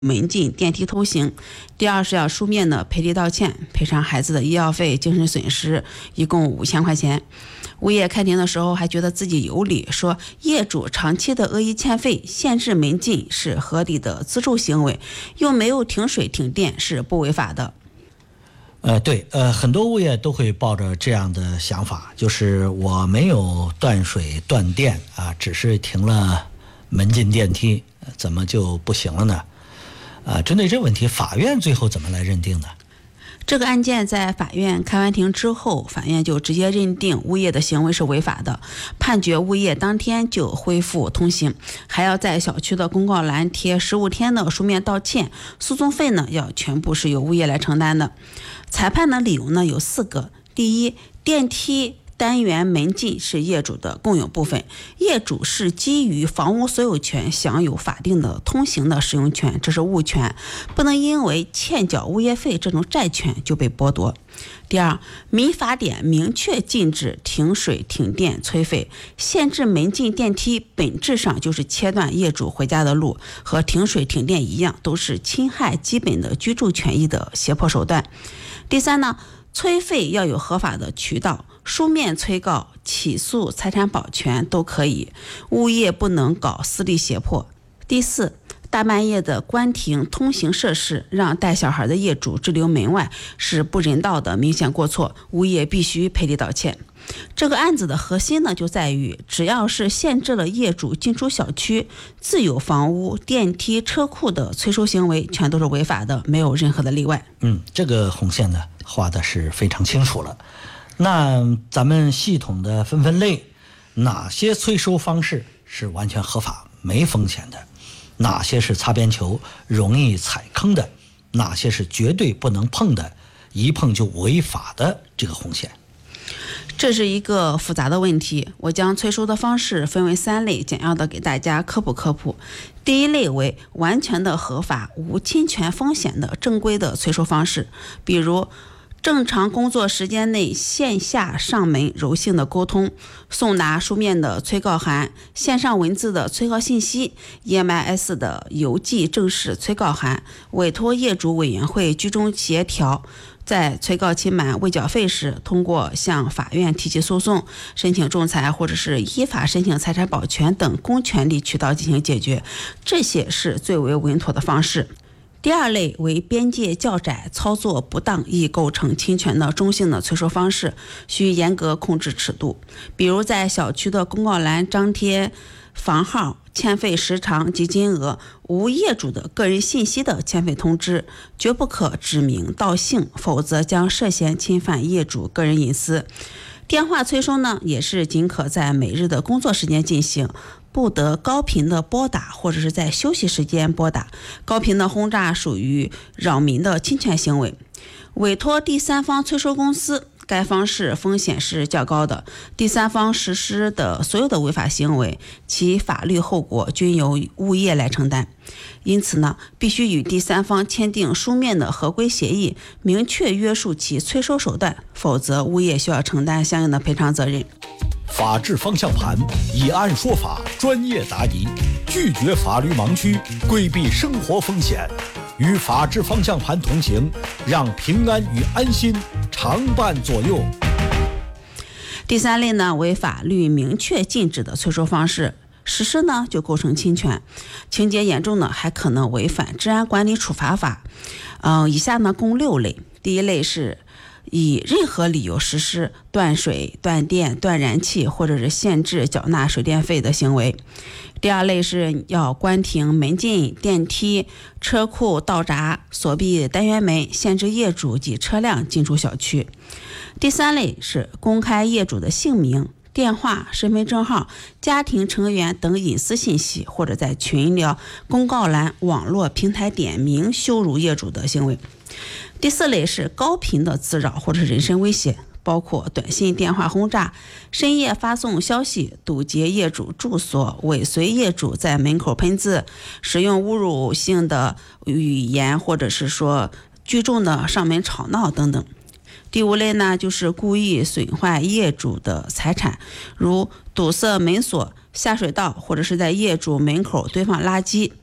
门禁、电梯偷行。第二是要书面的赔礼道歉，赔偿孩子的医药费、精神损失，一共5000块钱。物业开庭的时候还觉得自己有理，说业主长期的恶意欠费、限制门禁是合理的资助行为，又没有停水停电，是不违法的。 对，很多物业都会抱着这样的想法，就是我没有断水断电啊，只是停了门禁电梯，怎么就不行了呢？针对这个问题，法院最后怎么来认定呢？ 这个案件在法院开完庭之后，法院就直接认定物业的行为是违法的，判决物业当天就恢复通行，还要在小区的公告栏贴15天的书面道歉，诉讼费呢要全部是由物业来承担的。裁判的理由呢有4个。第一，电梯单元门禁是业主的共有部分，业主是基于房屋所有权享有法定的通行的使用权，这是物权，不能因为欠缴物业费这种债权就被剥夺。第二，民法典明确禁止停水停电催费，限制门禁电梯本质上就是切断业主回家的路，和停水停电一样，都是侵害基本的居住权益的胁迫手段。第三呢，催费要有合法的渠道，书面催告、起诉、财产保全都可以，物业不能搞私力胁迫。第四，大半夜的关停通行设施，让带小孩的业主滞留门外，是不人道的明显过错，物业必须赔礼道歉。这个案子的核心呢，就在于只要是限制了业主进出小区、自有房屋、电梯、车库的催收行为，全都是违法的，没有任何的例外。 这个红线呢画的是非常清楚了。那咱们系统的分类，哪些催收方式是完全合法没风险的，哪些是擦边球容易踩坑的，哪些是绝对不能碰的，一碰就违法的这个红线。 这是一个复杂的问题，我将催收的方式分为3类，简要的给大家科普。第一类为完全的合法、无侵权风险的正规的催收方式，比如正常工作时间内线下上门柔性的沟通，送达书面的催告函、线上文字的催告信息、EMS 的邮寄正式催告函，委托业主委员会居中协调，在催告期满未缴费时，通过向法院提起诉讼、申请仲裁或者是依法申请财产保全等公权力渠道进行解决，这些是最为稳妥的方式。第二类为边界较窄、操作不当易构成侵权的中性的催收方式，需严格控制尺度，比如在小区的公告栏张贴房号、欠费时长及金额、无业主的个人信息的欠费通知，绝不可指名道姓，否则将涉嫌侵犯业主个人隐私。电话催收呢，也是仅可在每日的工作时间进行，不得高频的拨打或者是在休息时间拨打，高频的轰炸属于扰民的侵权行为。委托第三方催收公司，该方式风险是较高的，第三方实施的所有的违法行为，其法律后果均由物业来承担。因此呢，必须与第三方签订书面的合规协议，明确约束其催收手段，否则物业需要承担相应的赔偿责任。 法治方向盘，以案说法，专业答疑，拒绝法律盲区，规避生活风险，与法治方向盘同行，让平安与安心常伴左右。 第三类呢，为法律明确禁止的催收方式，实施呢就构成侵权，情节严重呢还可能违反治安管理处罚法。以下呢共6类。第一类是以任何理由实施断水、断电、断燃气或者是限制缴纳水电费的行为。第二类是要关停门禁、电梯、车库、道闸，锁闭单元门，限制业主及车辆进出小区。第三类是公开业主的姓名、电话、身份证号、家庭成员等隐私信息，或者在群聊、公告栏、网络平台点名羞辱业主的行为。第四类是高频的滋扰或者人身威胁，包括短信、电话轰炸、深夜发送消息、堵截业主住所、尾随业主在门口喷字、使用侮辱性的语言，或者是说聚众的上门吵闹等等。第5类呢，就是故意损坏业主的财产，如堵塞门锁、下水道，或者是在业主门口堆放垃圾。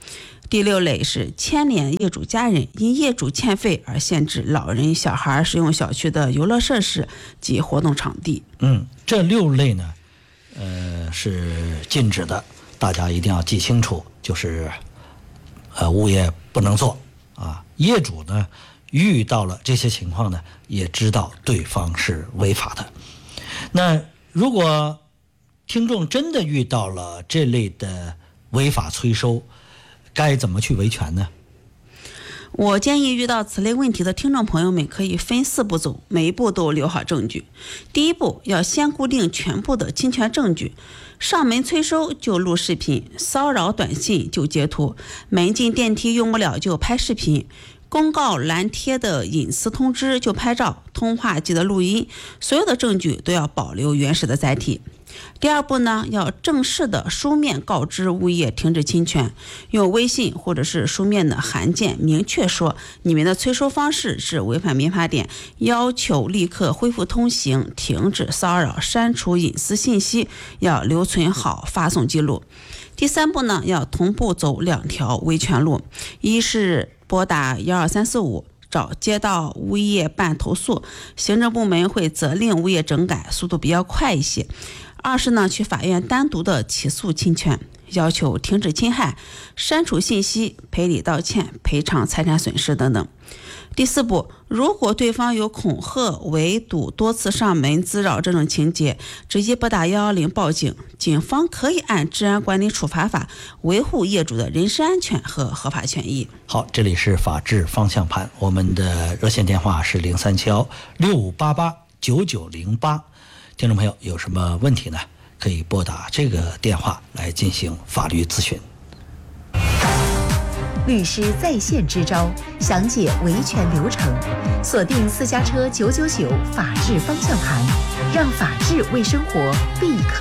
第6类是牵连业主家人因业主欠费而限制老人、小孩使用小区的游乐设施及活动场地。 这6类呢，是禁止的，大家一定要记清楚，就是物业不能做啊。业主呢遇到了这些情况呢，也知道对方是违法的。那如果听众真的遇到了这类的违法催收，该怎么去维权呢？ 我建议遇到此类问题的听众朋友们可以分4步走，每一步都留好证据。第1步，要先固定全部的侵权证据，上门催收就录视频，骚扰短信就截图，门禁电梯用不了就拍视频，公告栏贴的隐私通知就拍照，通话记得录音，所有的证据都要保留原始的载体。第2步呢，要正式的书面告知物业停止侵权，用微信或者是书面的函件明确说你们的催收方式是违反民法典，要求立刻恢复通行，停止骚扰，删除隐私信息，要留存好发送记录。第3步呢，要同步走2条维权路，一是拨打12345找街道物业办投诉，行政部门会责令物业整改，速度比较快一些。2是呢，去法院单独的起诉侵权，要求停止侵害，删除信息，赔礼道歉，赔偿财产损失等等。第4步，如果对方有恐吓、围堵、多次上门滋扰这种情节，直接拨打110报警，警方可以按治安管理处罚法维护业主的人身安全和合法权益。 好，这里是法治方向盘，我们的热线电话是0376588998。听众朋友有什么问题呢？可以拨打这个电话来进行法律咨询。 律师在线支招，详解维权流程，锁定私家车999法治方向盘，让法治为生活必可。